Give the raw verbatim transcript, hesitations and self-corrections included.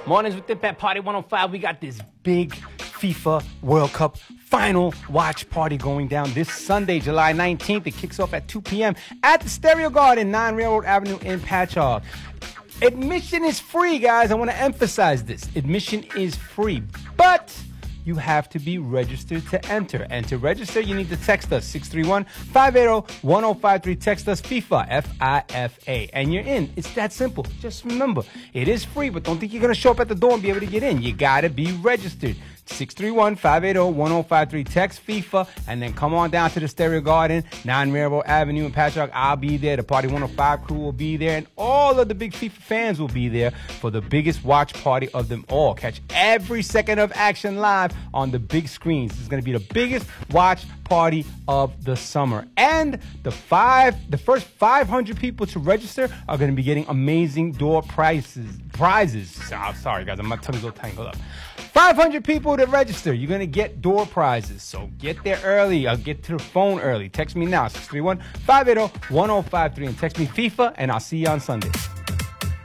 Mornings with Impact Party one oh five. We got this big FIFA World Cup final watch party going down this Sunday, July nineteenth. It kicks off at two p.m. at the Stereo Garden, nine Railroad Avenue in Patchogue. Admission is free, guys. I want to emphasize this. Admission is free, but you have to be registered to enter. And to register, you need to text us, six three one, five eight zero, one zero five three. Text us FIFA, F I F A, and you're in. It's that simple. Just remember, it is free, but don't think you're going to show up at the door and be able to get in. You got to be registered. six three one, five eight zero, one zero five three. Text FIFA, and then come on down to the Stereo Garden, nine Railroad Avenue in Patchogue. I'll be there. The Party one oh five crew will be there, and all of the big FIFA fans will be there for the biggest watch party of them all. Catch every second of action live on the big screens. This is going to be the biggest watch party of the summer. And the five, the first five hundred people to register are going to be getting amazing door prices, prizes. Oh, sorry, guys. My tongue's all tangled up. five hundred people to register. You're going to get door prizes. So get there early. I'll get to the phone early. Text me now, six three one, five eight zero, one zero five three. And text me FIFA, and I'll see you on Sunday.